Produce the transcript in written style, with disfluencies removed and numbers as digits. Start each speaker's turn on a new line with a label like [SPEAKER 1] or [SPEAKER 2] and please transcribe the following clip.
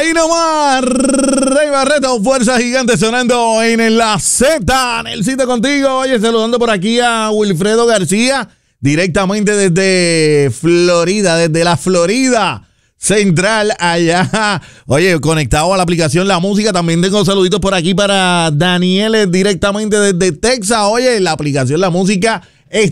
[SPEAKER 1] Ahí nomás, Rey Barreto, Fuerza Gigante sonando en la Z. Nelsito contigo. Oye, saludando por aquí a Wilfredo García, directamente desde Florida, desde la Florida Central, allá. Oye, conectado a la aplicación La Música. También tengo saluditos por aquí para Daniel, directamente desde Texas. Oye, la aplicación La Música